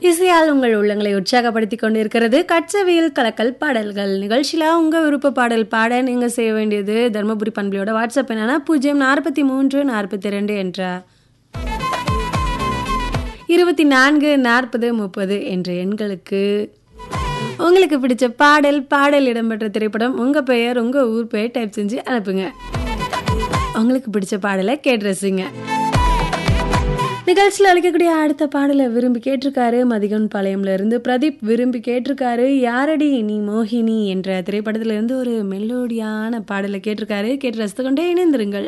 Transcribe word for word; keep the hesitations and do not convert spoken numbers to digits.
இசையால் உங்கள் உள்ளங்களை உற்சாகப்படுத்திக் கொண்டிருக்கிறது கட்சவியல் கலக்கல் பாடல்கள் நிகழ்ச்சியில உங்க விருப்ப பாடல் பாட நீங்க செய்ய வேண்டியது தர்மபுரி பண்பலையோட வாட்ஸ்அப் என்னன்னா பூஜ்ஜியம் நாற்பத்தி மூன்று நாற்பத்தி ரெண்டு என்ற இருபத்தி நான்கு நாற்பது முப்பது என்ற எண்களுக்கு உங்களுக்கு பிடிச்ச பாடல் பாடல் இடம்பெற்ற திரைப்படம் உங்க பெயர் உங்க ஊர் பெயர் டைப் செஞ்சு அனுப்புங்க. உங்களுக்கு பிடிச்ச பாடலை கேட்டு ரசிங்க. நிகழ்ச்சியில் அளிக்கக்கூடிய அடுத்த பாடலை விரும்பி கேட்டிருக்காரு மதிகன் பாளையம்ல இருந்து பிரதீப் விரும்பி கேட்டிருக்காரு யாரடி நீ மோகினி என்ற திரைப்படத்துல இருந்து ஒரு மெலோடியான பாடலை கேட்டிருக்காரு. கேட்டு ரசித்து கொண்டே இணைந்திருங்கள்.